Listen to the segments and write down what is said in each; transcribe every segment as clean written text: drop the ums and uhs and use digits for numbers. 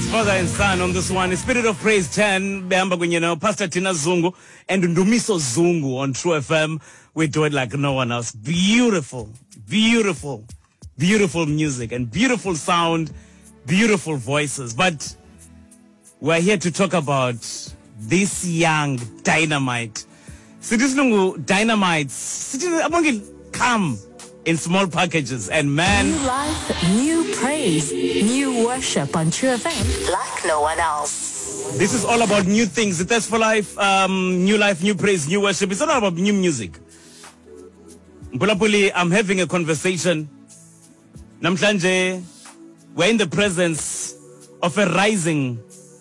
Father and Son on this one. Spirit of Praise 10. Behamba kwenye na Pastor Tina Zungu and Ndumiso Zungu on True FM. We do it like no one else. Beautiful, beautiful, beautiful music and beautiful sound, beautiful voices. But we're here to talk about this young dynamite. Sidislungu dynamites. Come in small packages, and man, new life, new praise, new worship on True FM like no one else. This is all about new things. It's for life, new praise, new worship. It's all about new music. Mpulapuli, I'm having a conversation. Namhlanje, we're in the presence of a rising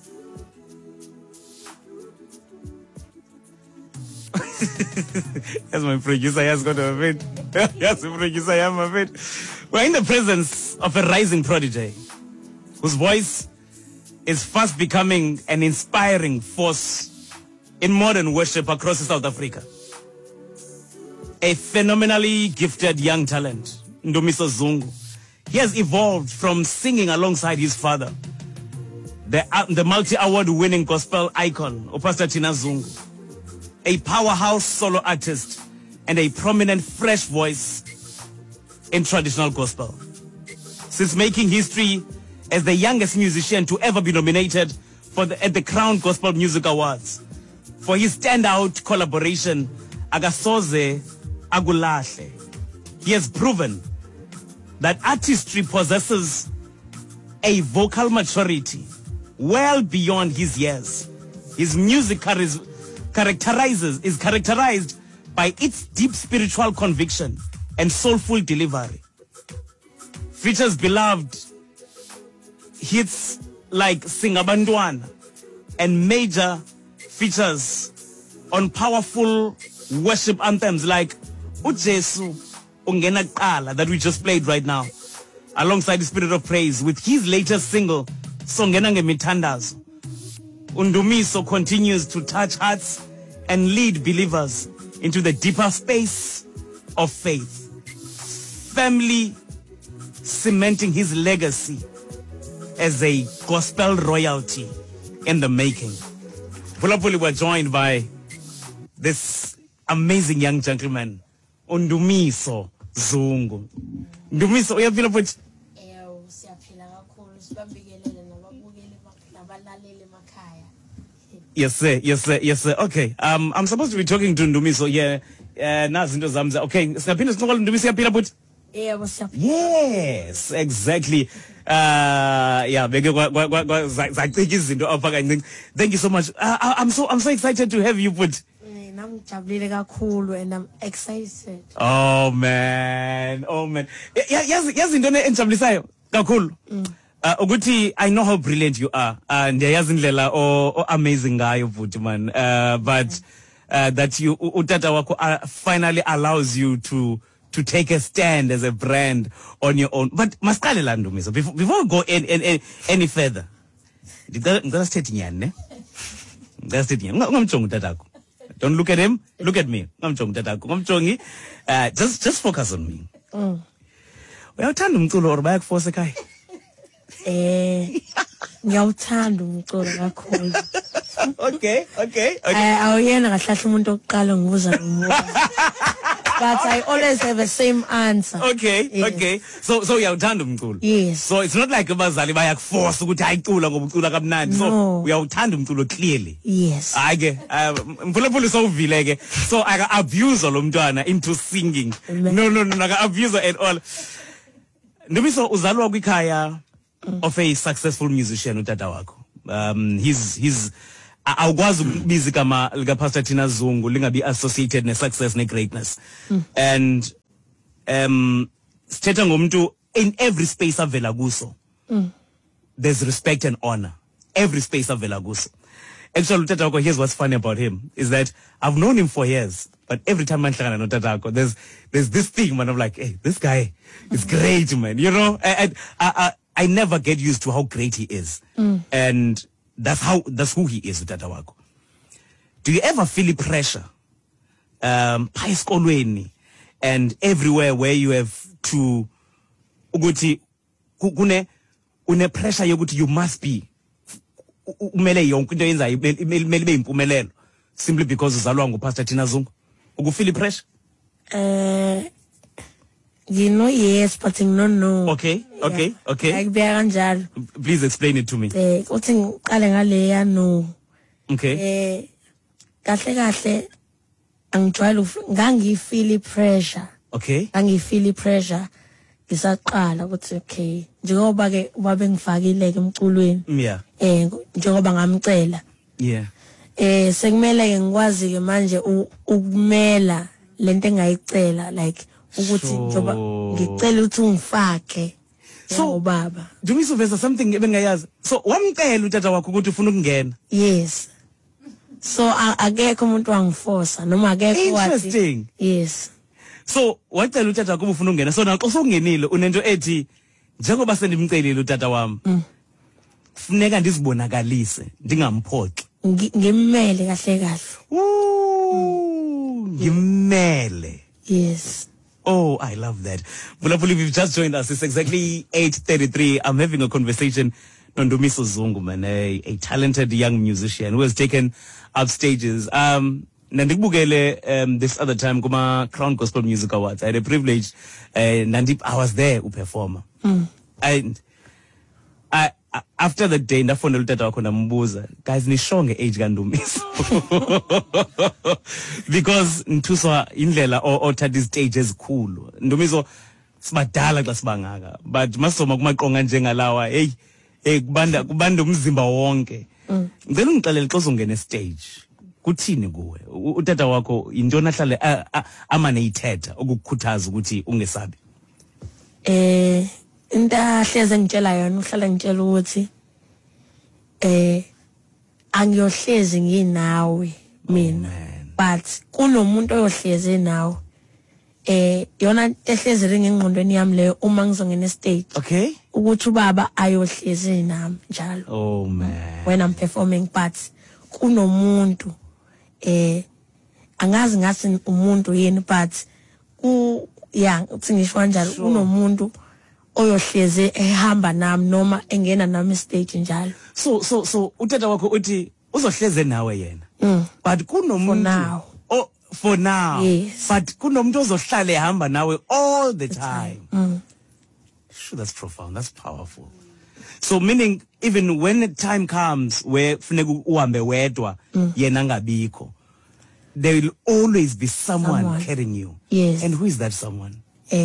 That's my producer has got a bit. Yes, the producer I am a bit. We're in the presence of a rising prodigy whose voice is fast becoming an inspiring force in modern worship across South Africa. A phenomenally gifted young talent, Ndumiso Zungu. He has evolved from singing alongside his father, the multi-award winning gospel icon, Pastor Tina Zungu, a powerhouse solo artist and a prominent fresh voice in traditional gospel. Since making history as the youngest musician to ever be nominated at the Crown Gospel Music Awards for his standout collaboration, Agasoze Agulahle, he has proven that artistry possesses a vocal maturity well beyond his years. His music is characterized by its deep spiritual conviction and soulful delivery. Features beloved hits like Singabandwana and major features on powerful worship anthems like Ujesu Ungena Kala that we just played right now, alongside the Spirit of Praise with his latest single, Songena Ngemitandazo. Ndumiso continues to touch hearts and lead believers into the deeper space of faith, firmly cementing his legacy as a gospel royalty in the making. Pulapuli were joined by this amazing young gentleman, Ndumiso Zungu. Ndumiso, uyaphila futhi? Siyaphila kakhulu sibambikelele nababukeli nabalaleli emakhaya. Yes sir, yes sir, yes sir. Okay, I'm supposed to be talking to Ndumiso. Yeah, nazi into zami. Okay, singaphinde sinqola Ndumiso uyaphila futhi? Yebo siyaphila. Yes, exactly. Yeah, beke zacika izinto apha kancane. Thank you so much. I'm so excited to have you futhi. Namjabulile kakhulu and I'm excited. Oh man. Yazi into enjabulisayo kakhulu. Ukuthi I know how brilliant you are. Ndiyayazi indlela o amazing ngayo futhi man. But that you utata wako finally allows you to take a stand as a brand on your own. But masiqale la Ndumiso before we go any further. Ngicela sithethe nyani ne? Ngicela sithethe nyani. Ungamjonga utatako. Don't look at him. Look at me. Just focus on me. Uyawuthanda umculo or bayakuforce ekhaya? Ngiyawuthanda umculo kakhulu. Okay. Awuyena kahlahla umuntu oqala ngibuza lomuntu. But I always have the same answer. Okay, yes. Okay. So uyawuthanda umculo. Yes. So it's not like abazali bayakuforce ukuthi ayicula ngoba ucula kamnandi. So uyawuthanda umculo clearly. Yes. Ake mphulaphula sowuvile ke. So aka abuse lo mntwana into singing. No, aka abuse at all. Ndumiso uzalwa kwikhaya of a successful musician utata wakho. He's awukwazi ukubiza igama lika Pastor Tina Zungu lingabi associated ne success ne greatness. And sithetha ngomuntu in every space avela kuso. There's respect and honor. Every space avela kuso. Actually utata wakho, here's what's funny about him is that I've known him for years, but every time I hlangana no utata wakho there's this thing man of like, hey, this guy is great man, you know. I never get used to how great he is. And that's who he is, utata wakho. Do you ever feel pressure? Esikolweni and everywhere where you have to ukuthi une pressure yokuthi you must be umele yonke into yenzayo imele ibe impumelelo simply because uzalwa nguPastor Tina Zungu? Ukufeel pressure? You know, yes, but no. Okay. Like kanjalo. Please explain it to me. Uthi ngiqale ngale ya no. Okay. Kahle angijwayele ngangifeel pressure. Okay. Angifeel pressure ngisaqala ukuthi okay njengoba ke babe ngifakile ke emculweni. Yeah. Njengoba ngamcela. Yeah. Sekumele ke ngikwazi ke manje ukumela lento engayicela like ukuthi njoba ngicela ukuthi ungifake so baba Dumiso vesa something ebengayazi so wamcela utata wakho ukuthi ufuna ukungena. Yes, so akekho umuntu wangiforce noma akekho wathi. Interesting. Yes, so wacela utata wakho ufuna ukungena so naxa sokungenile unento ethi njengoba sendimcelile utata wami kufuneka ndizibonakalise ndingamphoxi ngimmele kahle ngimmele. Yes. Oh, I love that. Bulapuli, if you've just joined us, it's exactly 8:33. I'm having a conversation with Ndumiso Zungu, man, a talented young musician who has taken up stages. Nandibugele this other time kuma Crown Gospel Music Awards. I had a privilege. I was there to perform. And after the day, ndafona utata wakho ndambuza, guys, nishonge age kaNdumiso. Because ntuswa indlela othatha stage ezikhulu. Ndumiso sibadala xa sibangaka. But masoma kumaqonga njengalawa, hey kubanda umzimba wonke. Ngicela ungixelele xa uzongena stage. Kuthini kuwe? Utata wakho intona hlale amane ithetha ukukukhuthaza ukuthi ungesabi. Into ahleze ngitshela yona uhlala ngitshela ukuthi angiyohlezi nginawe mina but kunomuntu oyohleze nawe yona ehleze ngengqondweni yami leyo uma ngizongena stage. Okay. Ukuthi ubaba ayohleze nami njalo. Oh man. When I'm performing but kunomuntu angazi ngathi umuntu yini but uthi ngisho kanjalo kunomuntu oyohleze ehamba nami noma engena nami stage njalo. So utata wakho uthi uzohleze nawe yena. But kunomuntu for now. Yes. But kunomuntu ozohlala ehamba nawe all the time. Sure, that's profound. That's powerful. So meaning even when the time comes where funeka uhambe wedwa yena ngabikho, there will always be someone carrying you. Yes. And who is that someone?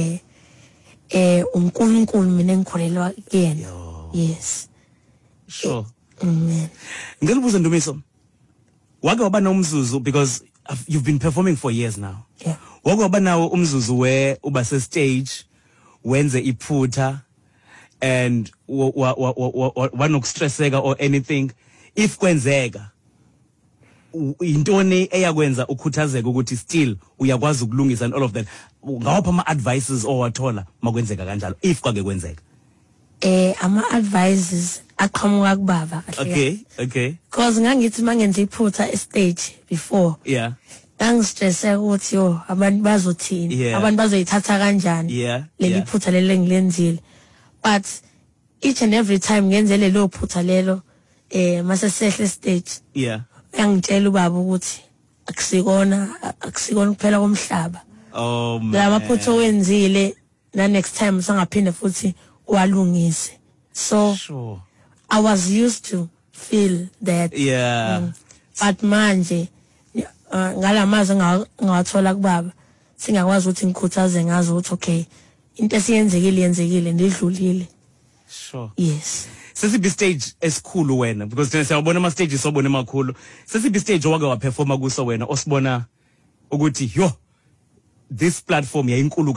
uNkulunkulu mina engikholelwa kuyena. Yes. Sure. Amen. Ngelibuza Ndumiso, wake waba nomzuzu because you've been performing for years now. Yeah. Wake waba nawo umzuzu where uba se stage wenze iphutha and wanokustresseka or anything, if kwenzeka intoni eyakwenza ukhuthazeka ukuthi still uyakwazi ukulungisa and all of that, ngawapha ama advices owathola makwenzeka kanjalo if kwake kwenzeka? Ama advices aqhamuka kubaba kahle. Okay. Because ngangithi mangenza iphutha stage before. Yeah. Ngangistresse ukuthi abantu bazothini, abantu bazoyithatha kanjani. Leli phutha lelo ngilenzile. But each and every time ngenze lelo phutha lelo mase sehle stage. Yeah. Uyangitshela ubaba ukuthi akusikona kuphela komhlaba. Oh man. La maphutha wenzile na next time sangaphinde futhi walungise. So sure. I was used to feel that. Yeah. But manje ngalamazwi ngawathola kubaba singakwazi ukuthi ngikhuthaze ngazo ukuthi okay into esiyenzekile ndidlulile. Sure. Yes. Sesiphi stage esikhulu wena because thina siyabona ama stages sobona emakhulu. Sesiphi stage owake wa performa kuso wena osibona ukuthi yo this platform yayinkulu